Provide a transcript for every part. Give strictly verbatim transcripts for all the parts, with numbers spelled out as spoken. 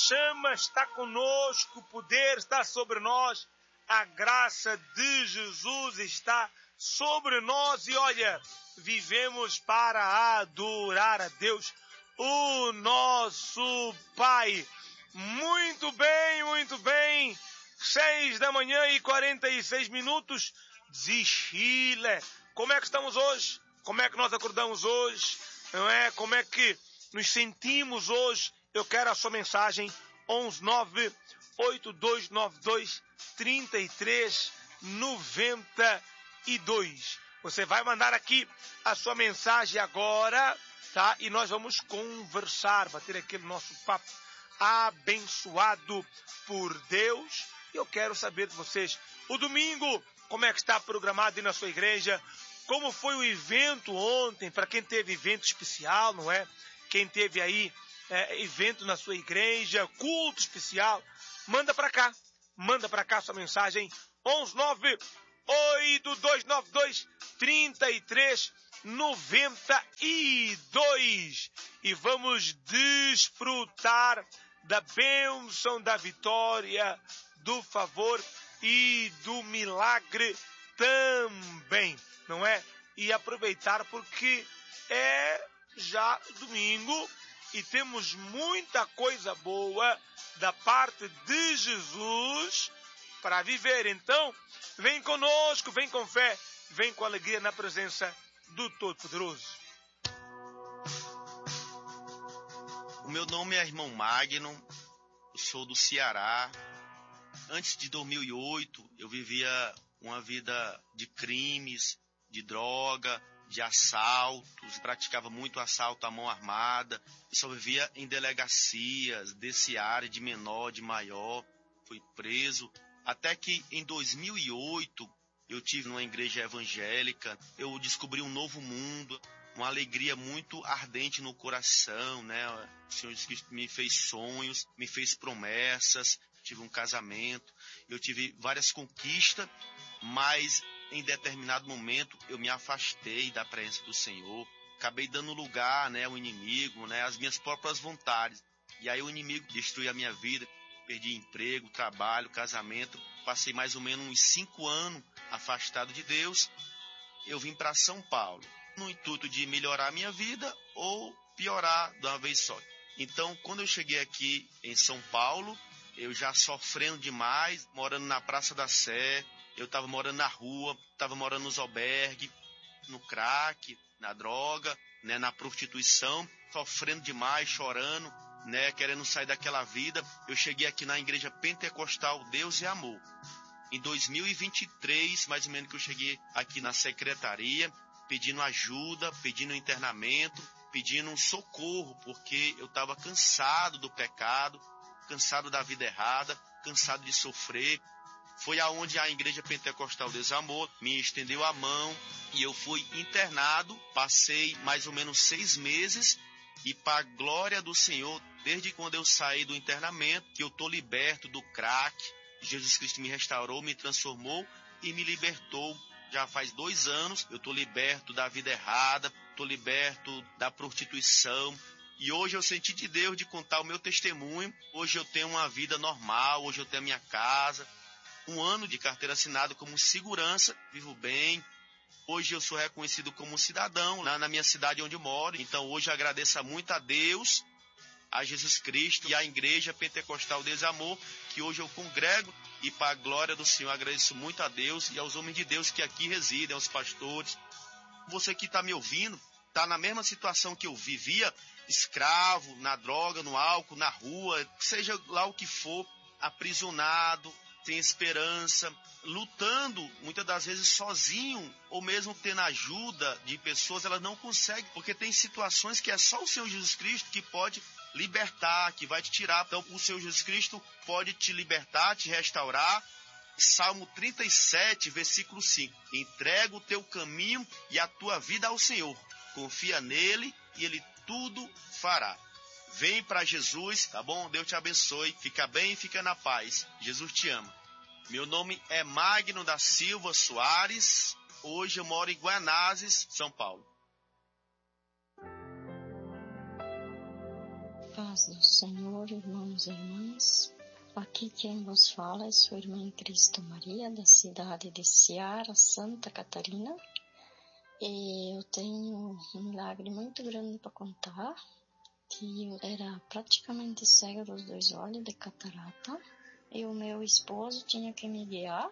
chama está conosco, o poder está sobre nós, a graça de Jesus está sobre nós e olha, vivemos para adorar a Deus, o nosso Pai. Muito bem, muito bem. Seis da manhã e quarenta e seis minutos de Chile. Como é que estamos hoje? Como é que nós acordamos hoje? Não é? Como é que nos sentimos hoje? Eu quero a sua mensagem. onze nove oito dois nove dois três três nove dois. Você vai mandar aqui a sua mensagem agora, tá? E nós vamos conversar, bater aquele nosso papo abençoado por Deus. E eu quero saber de vocês, o domingo, como é que está programado aí na sua igreja? Como foi o evento ontem, para quem teve evento especial, não é? Quem teve aí é, evento na sua igreja, culto especial, manda para cá, manda para cá sua mensagem, onze nove oito dois nove dois três três nove dois. E vamos desfrutar da bênção, da vitória, do favor e do milagre também, não é? E aproveitar porque é já domingo e temos muita coisa boa da parte de Jesus para viver. Então, vem conosco, vem com fé, vem com alegria na presença do Todo-Poderoso. O meu nome é irmão Magno, eu sou do Ceará. Antes de dois mil e oito, eu vivia uma vida de crimes, de droga, de assaltos, praticava muito assalto à mão armada, eu só vivia em delegacias, desse área de menor, de maior, fui preso. Até que em dois mil e oito, eu tive numa igreja evangélica, eu descobri um novo mundo, uma alegria muito ardente no coração, né? O Senhor me fez sonhos, me fez promessas, tive um casamento, eu tive várias conquistas, mas em determinado momento eu me afastei da presença do Senhor, acabei dando lugar, né, ao inimigo, né, às minhas próprias vontades. E aí o inimigo destruiu a minha vida, perdi emprego, trabalho, casamento, passei mais ou menos uns cinco anos afastado de Deus. Eu vim para São Paulo, no intuito de melhorar a minha vida ou piorar de uma vez só. Então, quando eu cheguei aqui em São Paulo, eu já sofrendo demais, morando na Praça da Sé, eu estava morando na rua, estava morando nos albergues, no crack, na droga, né, na prostituição, sofrendo demais, chorando, né, querendo sair daquela vida. Eu cheguei aqui na igreja pentecostal Deus e Amor. Em dois mil e vinte e três, mais ou menos, que eu cheguei aqui na secretaria, pedindo ajuda, pedindo internamento, pedindo um socorro, porque eu estava cansado do pecado, cansado da vida errada, cansado de sofrer. Foi aonde a Igreja Pentecostal Deus e Amor me estendeu a mão e eu fui internado, passei mais ou menos seis meses e, para a glória do Senhor, desde quando eu saí do internamento, que eu estou liberto do crack, Jesus Cristo me restaurou, me transformou e me libertou. Já faz dois anos, eu estou liberto da vida errada, estou liberto da prostituição. E hoje eu senti de Deus de contar o meu testemunho. Hoje eu tenho uma vida normal, hoje eu tenho a minha casa, um ano de carteira assinada como segurança, vivo bem. Hoje eu sou reconhecido como cidadão lá na minha cidade onde eu moro. Então hoje eu agradeço muito a Deus, a Jesus Cristo e à Igreja Pentecostal Deus e Amor, que hoje eu congrego. E para a glória do Senhor, agradeço muito a Deus e aos homens de Deus que aqui residem, aos pastores. Você que está me ouvindo, está na mesma situação que eu vivia, escravo, na droga, no álcool, na rua, seja lá o que for, aprisionado, sem esperança, lutando, muitas das vezes sozinho, ou mesmo tendo ajuda de pessoas, elas não conseguem, porque tem situações que é só o Senhor Jesus Cristo que pode libertar, que vai te tirar. Então, o Senhor Jesus Cristo pode te libertar, te restaurar. Salmo trinta e sete, versículo cinco. Entrega o teu caminho e a tua vida ao Senhor. Confia nele e ele tudo fará. Vem para Jesus, tá bom? Deus te abençoe. Fica bem e fica na paz. Jesus te ama. Meu nome é Magno da Silva Soares. Hoje eu moro em Guanazes, São Paulo. paz do Senhor, irmãos e irmãs. Aqui quem vos fala é sua irmã em Cristo Maria, da cidade de Ceará, Santa Catarina. E eu tenho um milagre muito grande para contar, que eu era praticamente cega dos dois olhos, de catarata, e o meu esposo tinha que me guiar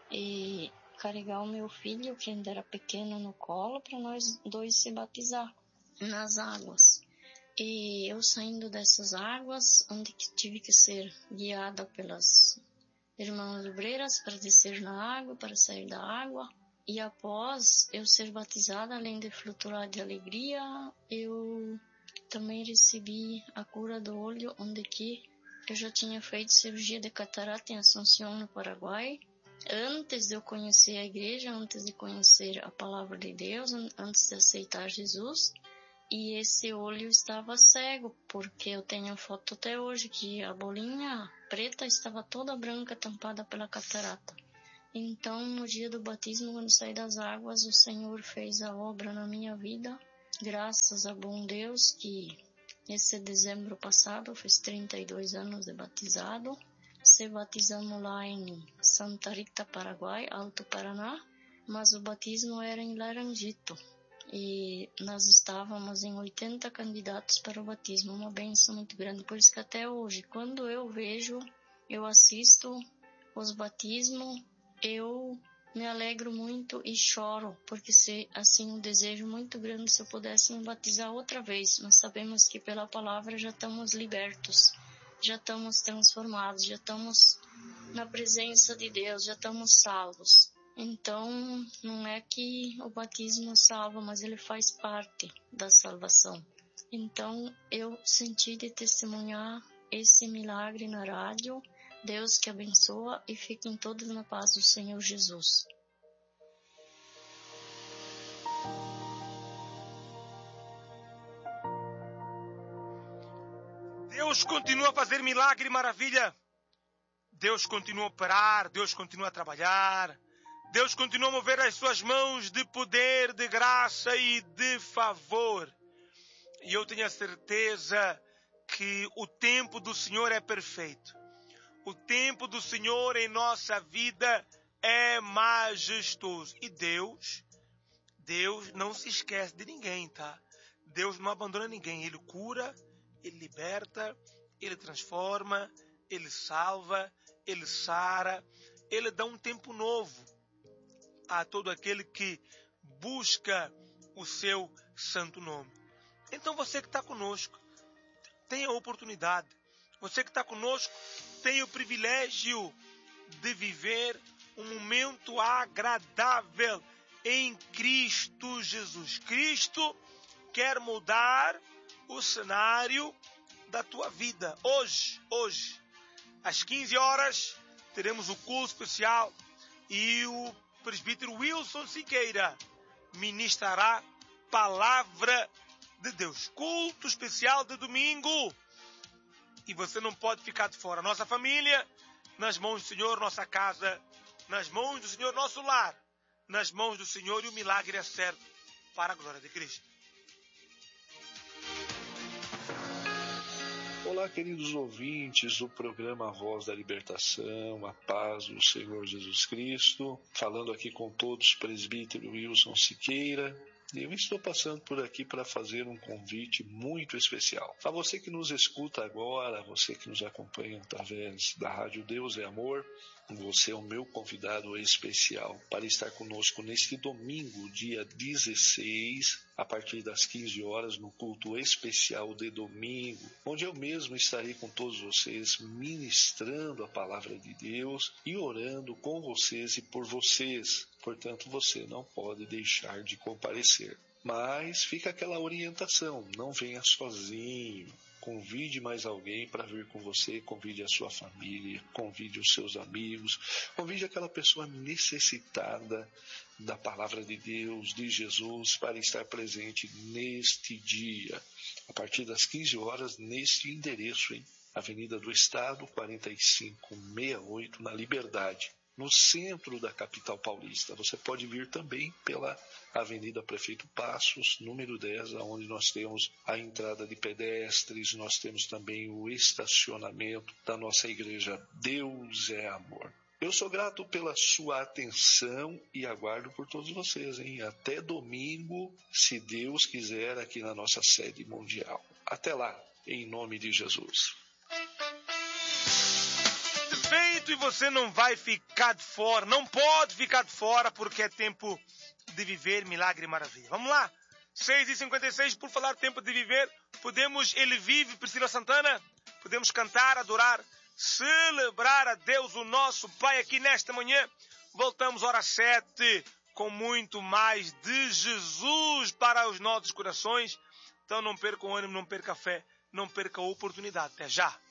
e carregar o meu filho, que ainda era pequeno, no colo, para nós dois se batizar nas águas. E eu saindo dessas águas, onde que tive que ser guiada pelas irmãs obreiras para descer na água, para sair da água. E após eu ser batizada, além de flutuar de alegria, eu também recebi a cura do olho, onde que eu já tinha feito cirurgia de catarata em Assunção, no Paraguai. Antes de eu conhecer a igreja, antes de conhecer a palavra de Deus, antes de aceitar Jesus. E esse olho estava cego, porque eu tenho foto até hoje, que a bolinha preta estava toda branca, tampada pela catarata. Então, no dia do batismo, quando saí das águas, o Senhor fez a obra na minha vida. Graças a bom Deus, que esse dezembro passado, fez trinta e dois anos de batizado. Se batizamos lá em Santa Rita, Paraguai, Alto Paraná, mas o batismo era em Laranjito. E nós estávamos em oitenta candidatos para o batismo, uma bênção muito grande. Por isso que até hoje, quando eu vejo, eu assisto os batismos, eu me alegro muito e choro, porque se assim um desejo muito grande se eu pudesse me batizar outra vez. Nós sabemos que pela palavra já estamos libertos, já estamos transformados, já estamos na presença de Deus, já estamos salvos. Então, não é que o batismo salva, mas ele faz parte da salvação. Então, eu senti de testemunhar esse milagre na rádio. Deus que abençoa e fiquem todos na paz do Senhor Jesus. Deus continua a fazer milagre e maravilha. Deus continua a operar, Deus continua a trabalhar. Deus continua a mover as suas mãos de poder, de graça e de favor. E eu tenho a certeza que o tempo do Senhor é perfeito. O tempo do Senhor em nossa vida é majestoso. E Deus, Deus não se esquece de ninguém, tá? Deus não abandona ninguém. Ele cura, Ele liberta, Ele transforma, Ele salva, Ele sara. Ele dá um tempo novo a todo aquele que busca o seu santo nome. Então você que está conosco, tem a oportunidade. Você que está conosco tem o privilégio de viver um momento agradável em Cristo Jesus. Cristo quer mudar o cenário da tua vida. Hoje, hoje, às quinze horas, teremos o culto especial e o presbítero Wilson Siqueira ministrará palavra de Deus. Culto especial de domingo. E você não pode ficar de fora. Nossa família, nas mãos do Senhor, nossa casa, nas mãos do Senhor, nosso lar, nas mãos do Senhor, e o milagre é certo para a glória de Cristo. Olá, queridos ouvintes do programa Voz da Libertação, a paz do Senhor Jesus Cristo. Falando aqui com todos, presbítero Wilson Siqueira. Eu estou passando por aqui para fazer um convite muito especial. A você que nos escuta agora, você que nos acompanha através da Rádio Deus é Amor, você é o meu convidado especial para estar conosco neste domingo, dia dezesseis, a partir das quinze horas, no culto especial de domingo, onde eu mesmo estarei com todos vocês ministrando a palavra de Deus e orando com vocês e por vocês. Portanto, você não pode deixar de comparecer. Mas fica aquela orientação, não venha sozinho. Convide mais alguém para vir com você, convide a sua família, convide os seus amigos, convide aquela pessoa necessitada da palavra de Deus, de Jesus, para estar presente neste dia, a partir das quinze horas, neste endereço, hein? Avenida do Estado, quarenta e cinco sessenta e oito, na Liberdade. no centro da capital paulista. Você pode vir também pela Avenida Prefeito Passos, número dez, onde nós temos a entrada de pedestres, nós temos também o estacionamento da nossa igreja. Deus é amor. Eu sou grato pela sua atenção e aguardo por todos vocês, hein? Até domingo, se Deus quiser, aqui na nossa sede mundial. Até lá, em nome de Jesus. Feito, e você não vai ficar de fora, não pode ficar de fora, porque é tempo de viver milagre e maravilha. Vamos lá, seis e cinquenta e seis, por falar tempo de viver, podemos Ele Vive, Priscila Santana, podemos cantar, adorar, celebrar a Deus, o nosso Pai, aqui nesta manhã. Voltamos hora sete, com muito mais de Jesus para os nossos corações. Então não perca o ânimo, não perca a fé, não perca a oportunidade. Até já!